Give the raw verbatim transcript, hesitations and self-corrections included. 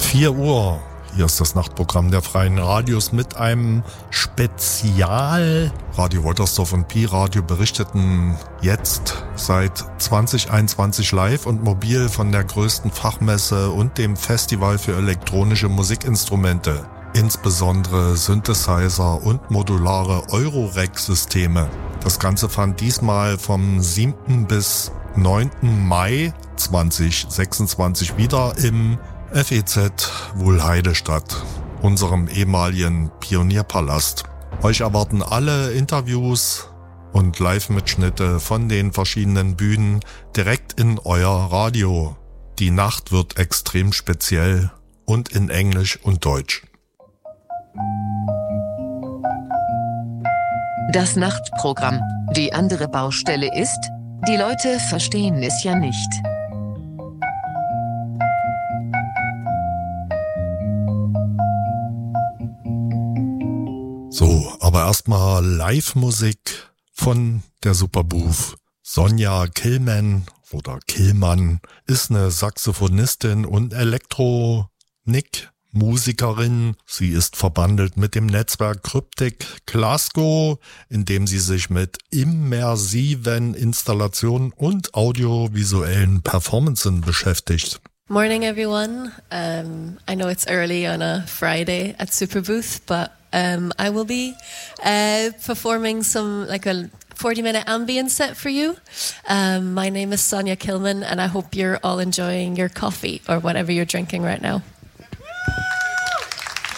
vier Uhr. Hier ist das Nachtprogramm der Freien Radios mit einem Spezial. Radio Woltersdorf und Pi-Radio berichteten jetzt seit zwanzig einundzwanzig live und mobil von der größten Fachmesse und dem Festival für elektronische Musikinstrumente. Insbesondere Synthesizer und modulare Eurorack-Systeme. Das Ganze fand diesmal vom siebten bis neunten Mai zweitausendsechsundzwanzig wieder im F E Z Wuhlheide statt, unserem ehemaligen Pionierpalast. Euch erwarten alle Interviews und Live-Mitschnitte von den verschiedenen Bühnen direkt in euer Radio. Die Nacht wird extrem speziell und in Englisch und Deutsch. Das Nachtprogramm. Die andere Baustelle ist, die Leute verstehen es ja nicht. So, aber erstmal Live-Musik von der Superbooth. Sonja Killman oder Killmann ist eine Saxophonistin und Elektronik-Musikerin. Sie ist verbandelt mit dem Netzwerk Cryptic Glasgow, in dem sie sich mit immersiven Installationen und audiovisuellen Performances beschäftigt. Morning, everyone. Um, I know it's early on a Friday at Superbooth, but um, I will be uh, performing some like a forty minute ambient set for you. Um, my name is Sonja Killman, and I hope you're all enjoying your coffee or whatever you're drinking right now.